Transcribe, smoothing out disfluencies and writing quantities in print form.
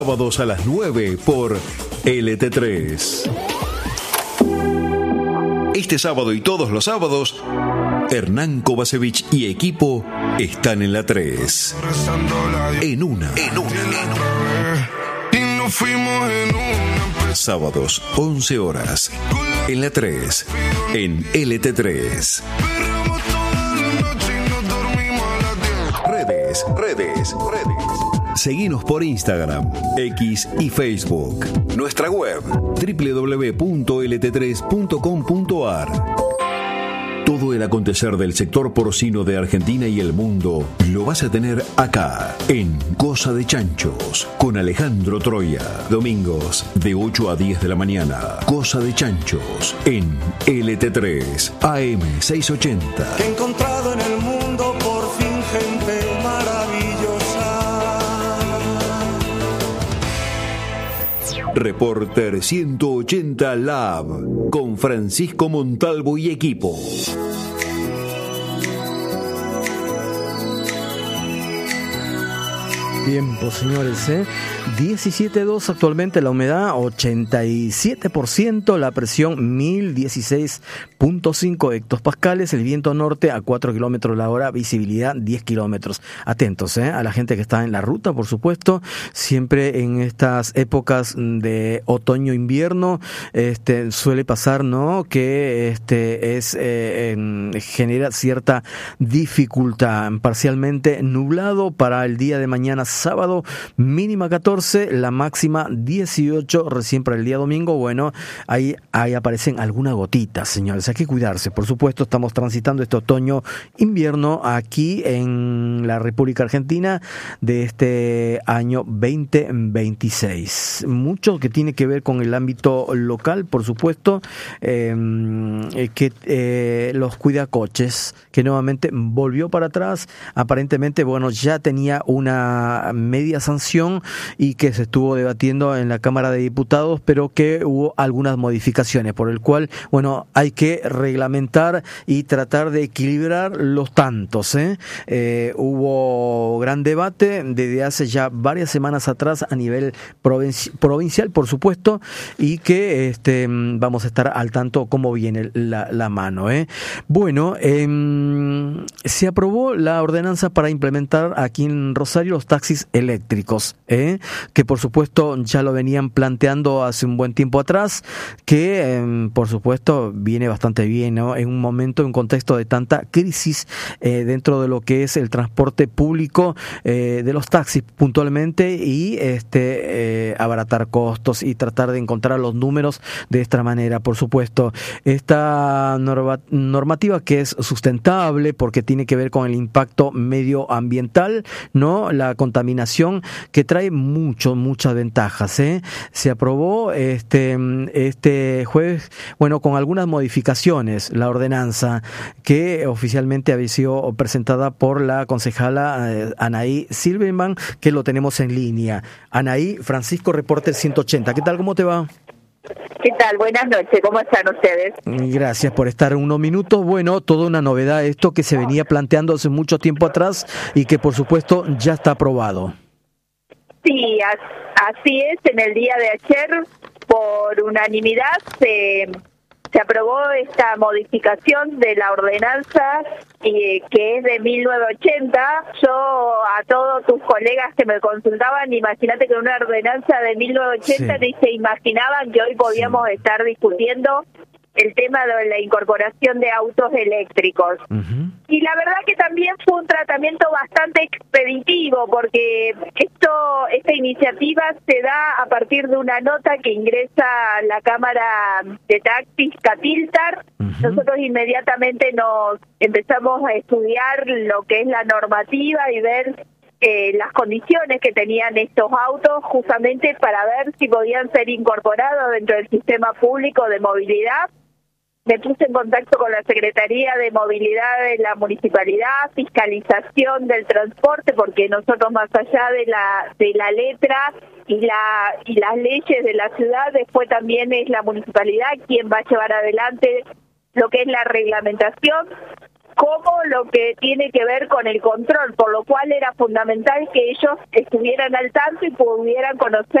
Sábados a las 9 por LT3. Este sábado y todos los sábados, Hernán Kovacevic y equipo están en la 3. En una. Sábados, 11 horas. En la 3. En LT3. Redes. Seguinos por Instagram, X y Facebook. Nuestra web www.lt3.com.ar. Todo el acontecer del sector porcino de Argentina y el mundo lo vas a tener acá, en Cosa de Chanchos, con Alejandro Troya. Domingos, de 8 a 10 de la mañana. Cosa de Chanchos, en LT3, AM 680. He encontrado en el mundo por fin gente maravillosa. Reporter 180 Lab, con Francisco Montalvo y equipo. Tiempo, señores, 17.2 actualmente, la humedad 87%, la presión 1016.5 hectopascales, el viento norte a 4 kilómetros la hora, visibilidad 10 kilómetros. Atentos a la gente que está en la ruta, por supuesto, siempre en estas épocas de otoño-invierno suele pasar, ¿no?, que genera cierta dificultad. Parcialmente nublado para el día de mañana sábado, mínima 14, la máxima 18, recién para el día domingo. Bueno, ahí aparecen algunas gotitas, señores, hay que cuidarse. Por supuesto, estamos transitando este otoño-invierno aquí en la República Argentina de este año 2026. Mucho que tiene que ver con el ámbito local, por supuesto, los cuidacoches, que nuevamente volvió para atrás. Aparentemente, bueno, ya tenía una media sanción y que se estuvo debatiendo en la Cámara de Diputados, pero que hubo algunas modificaciones, por el cual, bueno, hay que reglamentar y tratar de equilibrar los tantos. Hubo gran debate desde hace ya varias semanas atrás a nivel provincial, por supuesto, y que vamos a estar al tanto cómo viene la mano. Bueno, se aprobó la ordenanza para implementar aquí en Rosario los taxis eléctricos, que por supuesto ya lo venían planteando hace un buen tiempo atrás, que por supuesto viene bastante bien, ¿no?, en un momento, en un contexto de tanta crisis dentro de lo que es el transporte público, de los taxis puntualmente, y abaratar costos y tratar de encontrar los números de esta manera. Por supuesto, esta normativa que es sustentable porque tiene que ver con el impacto medioambiental, ¿no?, la contaminación, que trae muchas ventajas. Se aprobó este jueves, bueno, con algunas modificaciones, la ordenanza que oficialmente había sido presentada por la concejala Anaí Silverman, que lo tenemos en línea. Anaí, Francisco, Reporter 180. ¿Qué tal? ¿Cómo te va? ¿Qué tal? Buenas noches, ¿cómo están ustedes? Gracias por estar unos minutos. Bueno, toda una novedad esto que se venía planteando hace mucho tiempo atrás y que por supuesto ya está aprobado. Sí, así es. En el día de ayer, por unanimidad, se aprobó esta modificación de la ordenanza que es de 1980. Yo a todos tus colegas que me consultaban, imagínate que una ordenanza de 1980 ni se imaginaban que hoy podíamos estar discutiendo el tema de la incorporación de autos eléctricos. Y la verdad que también fue un tratamiento bastante expeditivo, porque esta iniciativa se da a partir de una nota que ingresa a la Cámara de Taxis Catiltar. Nosotros inmediatamente nos empezamos a estudiar lo que es la normativa y ver las condiciones que tenían estos autos, justamente para ver si podían ser incorporados dentro del sistema público de movilidad. Me puse en contacto con la Secretaría de Movilidad de la Municipalidad, fiscalización del transporte, porque nosotros, más allá de la letra y las leyes de la ciudad, después también es la municipalidad quien va a llevar adelante lo que es la reglamentación. como lo que tiene que ver con el control, por lo cual era fundamental que ellos estuvieran al tanto y pudieran conocer